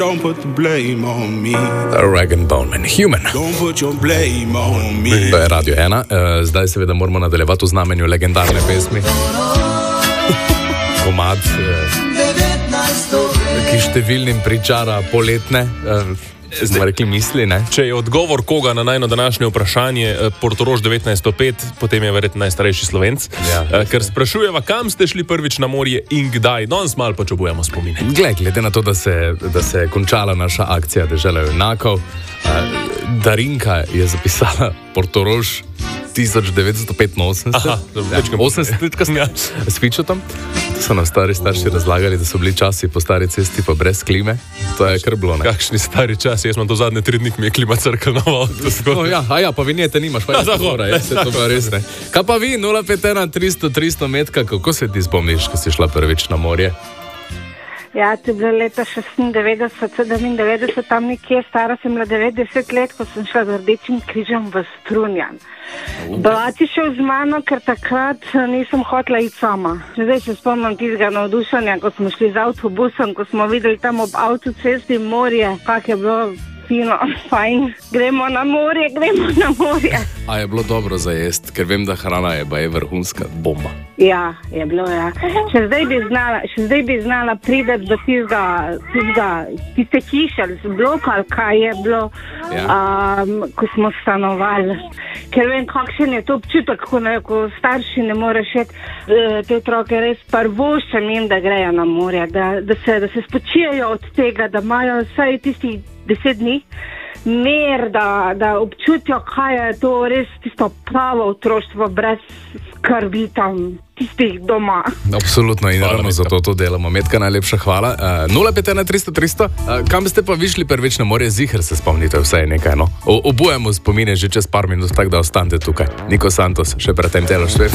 Don't put the blame on me. Rag & Bone Man, Human. Don't put your blame on me. To je Radio 1. Zdaj seveda moramo nadaljevati v znamenju legendarne pesmi. Komad, ki številnim pričara poletne, smo rekli misli, ne? Če je odgovor koga na najno današnje vprašanje Portorož 1905, potem je verjetno najstarejši Slovenc, ker sprašujeva, kam ste šli prvič na morje in kdaj. Danes malo počubujemo spomine. Glede na to, da se je končala naša akcija Dežela junakov, Darinka je zapisala Portorož 1985. Aha, ja, 80 let kasneje. S Fičotom. To so nam stari starši razlagali, da so bili časi po stari cesti pa brez klime. To je kar bilo, ne? Kakšni stari časi, jaz imam to zadnje 3 dni, ki mi je klima crkala na avto. Pa vinjete nimaš, pa je zahora, to pa res ne. Kaj pa vi, 051 300 metka, kako se ti spomniš, ko si šla prvič na morje? Ja, to je bilo leta 96, 97, tam nekje, stara sem bila 90 let, ko sem šla z Rdečim križem v Strunjan. Brat je šel z mano, ker takrat nisem hotela iti sama. Zdaj se spomnim tistega navdušanja, ko smo šli z avtobusom, ko smo videli tam ob avtocesti morje, kak je bilo fino, fajn. Gremo na morje. A je bilo dobro za jest, ker vem, da hrana je vrhunska bomba. Ja, je bilo, ja. Še zdaj bi znala priti do tiste hiše, ali bloka, ali kaj je bilo, ko smo stanovali. Ker vem, kakšen je to občutek, ko starši ne moreš te otroke res prvoščem jim, da grejo na morje, da se spočijajo od tega, da imajo vsaj tistih 10 dni mer, da občutijo, kaj je to res tisto pravo otroštvo brez skrbi tam tistih doma. Absolutno in ravno zato to delamo. Metka, najlepša hvala. 051 300 300. Kam ste pa višli prvič na morje? Ziher se spomnite vsaj nekaj, no? Obujemo spomine že čez par minut, tako da ostanete tukaj. Niko Santos, še pred tem Taylor Swift.